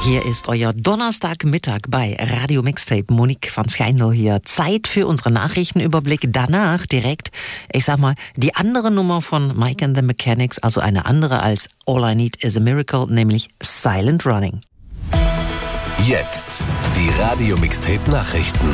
Hier ist euer Donnerstagmittag bei Radio Mixtape. Monique van Schijndel hier. Zeit für unseren Nachrichtenüberblick. Danach direkt, ich sag mal, die andere Nummer von Mike and the Mechanics, also eine andere als All I Need is a Miracle, nämlich Silent Running. Jetzt die Radio Mixtape Nachrichten.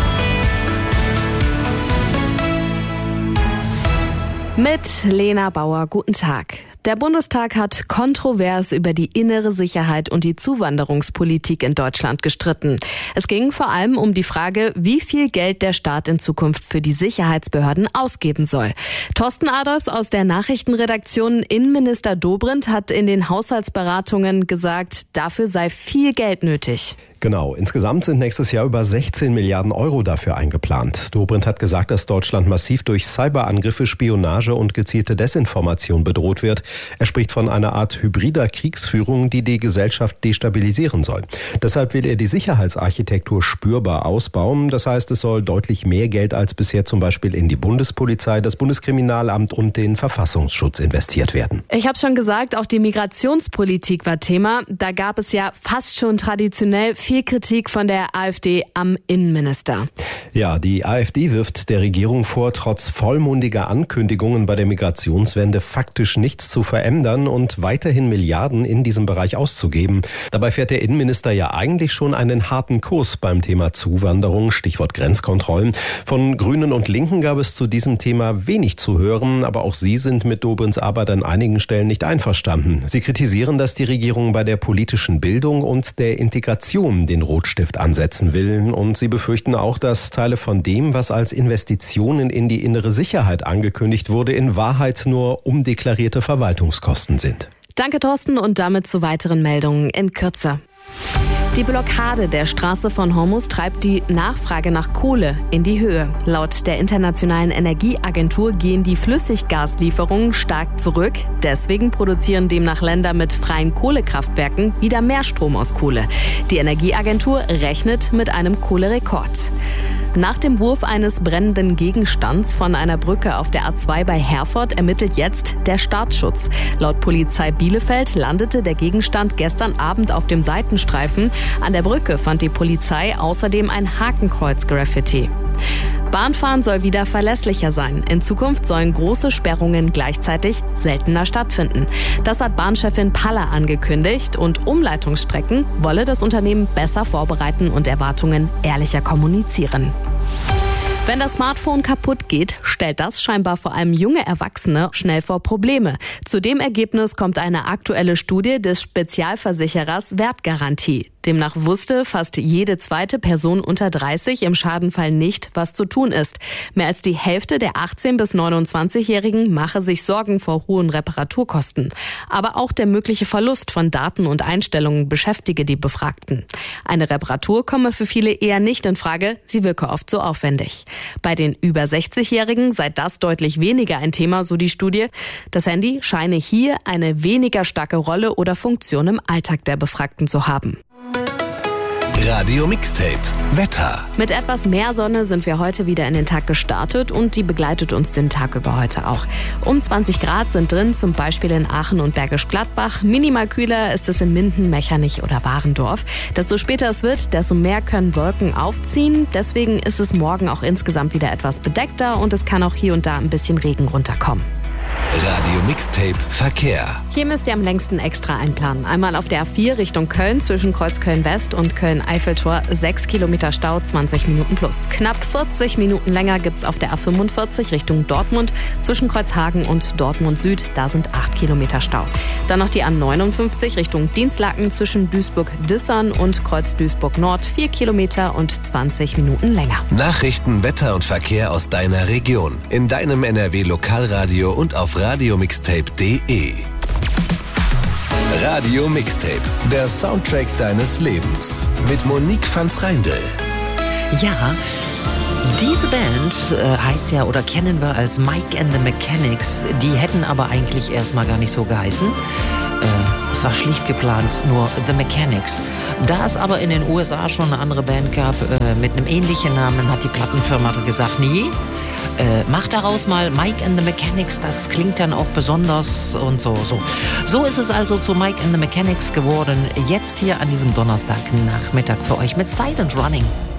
Mit Lena Bauer, guten Tag. Der Bundestag hat kontrovers über die innere Sicherheit und die Zuwanderungspolitik in Deutschland gestritten. Es ging vor allem um die Frage, wie viel Geld der Staat in Zukunft für die Sicherheitsbehörden ausgeben soll. Thorsten Adolfs aus der Nachrichtenredaktion, Innenminister Dobrindt hat in den Haushaltsberatungen gesagt, dafür sei viel Geld nötig. Genau, insgesamt sind nächstes Jahr über 16 Milliarden Euro dafür eingeplant. Dobrindt hat gesagt, dass Deutschland massiv durch Cyberangriffe, Spionage und gezielte Desinformation bedroht wird. Er spricht von einer Art hybrider Kriegsführung, die die Gesellschaft destabilisieren soll. Deshalb will er die Sicherheitsarchitektur spürbar ausbauen. Das heißt, es soll deutlich mehr Geld als bisher zum Beispiel in die Bundespolizei, das Bundeskriminalamt und den Verfassungsschutz investiert werden. Ich habe schon gesagt, auch die Migrationspolitik war Thema. Da gab es ja fast schon traditionell viel Kritik von der AfD am Innenminister. Ja, die AfD wirft der Regierung vor, trotz vollmundiger Ankündigungen bei der Migrationswende faktisch nichts zu verändern und weiterhin Milliarden in diesem Bereich auszugeben. Dabei fährt der Innenminister ja eigentlich schon einen harten Kurs beim Thema Zuwanderung, Stichwort Grenzkontrollen. Von Grünen und Linken gab es zu diesem Thema wenig zu hören, aber auch sie sind mit Dobrindts Arbeit an einigen Stellen nicht einverstanden. Sie kritisieren, dass die Regierung bei der politischen Bildung und der Integration den Rotstift ansetzen will, und sie befürchten auch, dass Teile von dem, was als Investitionen in die innere Sicherheit angekündigt wurde, in Wahrheit nur umdeklarierte Verwaltungskosten sind. Danke, Thorsten, und damit zu weiteren Meldungen in Kürze. Die Blockade der Straße von Hormuz treibt die Nachfrage nach Kohle in die Höhe. Laut der Internationalen Energieagentur gehen die Flüssiggaslieferungen stark zurück. Deswegen produzieren demnach Länder mit freien Kohlekraftwerken wieder mehr Strom aus Kohle. Die Energieagentur rechnet mit einem Kohlerekord. Nach dem Wurf eines brennenden Gegenstands von einer Brücke auf der A2 bei Herford ermittelt jetzt der Staatsschutz. Laut Polizei Bielefeld landete der Gegenstand gestern Abend auf dem Seitenstreifen. An der Brücke fand die Polizei außerdem ein Hakenkreuz-Graffiti. Bahnfahren soll wieder verlässlicher sein. In Zukunft sollen große Sperrungen gleichzeitig seltener stattfinden. Das hat Bahnchefin Paller angekündigt, und Umleitungsstrecken wolle das Unternehmen besser vorbereiten und Erwartungen ehrlicher kommunizieren. Wenn das Smartphone kaputt geht, stellt das scheinbar vor allem junge Erwachsene schnell vor Probleme. Zu dem Ergebnis kommt eine aktuelle Studie des Spezialversicherers Wertgarantie. Demnach wusste fast jede zweite Person unter 30 im Schadenfall nicht, was zu tun ist. Mehr als die Hälfte der 18- bis 29-Jährigen mache sich Sorgen vor hohen Reparaturkosten. Aber auch der mögliche Verlust von Daten und Einstellungen beschäftige die Befragten. Eine Reparatur komme für viele eher nicht in Frage, sie wirke oft so aufwendig. Bei den über 60-Jährigen sei das deutlich weniger ein Thema, so die Studie. Das Handy scheine hier eine weniger starke Rolle oder Funktion im Alltag der Befragten zu haben. Radio Mixtape Wetter. Mit etwas mehr Sonne sind wir heute wieder in den Tag gestartet, und die begleitet uns den Tag über heute auch. Um 20 Grad sind drin, zum Beispiel in Aachen und Bergisch Gladbach. Minimal kühler ist es in Minden, Mechernich oder Warendorf. Desto später es wird, desto mehr können Wolken aufziehen. Deswegen ist es morgen auch insgesamt wieder etwas bedeckter, und es kann auch hier und da ein bisschen Regen runterkommen. Radio Mixtape Verkehr. Hier müsst ihr am längsten extra einplanen. Einmal auf der A4 Richtung Köln zwischen Kreuzköln West und Köln-Eiffeltor 6 Kilometer Stau, 20 Minuten plus. Knapp 40 Minuten länger gibt's auf der A45 Richtung Dortmund zwischen Kreuzhagen und Dortmund Süd. Da sind 8 Kilometer Stau. Dann noch die A59 Richtung Dienstlaken zwischen Duisburg-Dissern und Kreuz-Duisburg Nord 4 Kilometer und 20 Minuten länger. Nachrichten, Wetter und Verkehr aus deiner Region. In deinem NRW-Lokalradio und auf radiomixtape.de. Radio Mixtape, der Soundtrack deines Lebens. Mit Monique van Schijndel. Ja, diese Band heißt ja oder kennen wir als Mike and the Mechanics. Die hätten aber eigentlich erstmal gar nicht so geheißen. Es war schlicht geplant, nur The Mechanics. Da es aber in den USA schon eine andere Band gab mit einem ähnlichen Namen, hat die Plattenfirma gesagt, nee, Mach daraus mal Mike and the Mechanics, das klingt dann auch besonders und so. So ist es also zu Mike and the Mechanics geworden. Jetzt hier an diesem Donnerstagnachmittag für euch mit Silent Running.